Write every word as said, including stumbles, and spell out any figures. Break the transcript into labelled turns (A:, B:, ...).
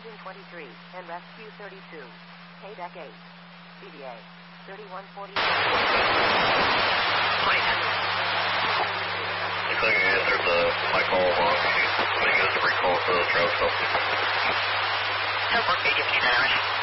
A: engine twenty-three, and rescue thirty-two. K deck eight. C D A thirty-one forty.
B: Looks like I answered the, my call log. She's putting it as a recall to the travel company.
C: Airport, eight fifteen,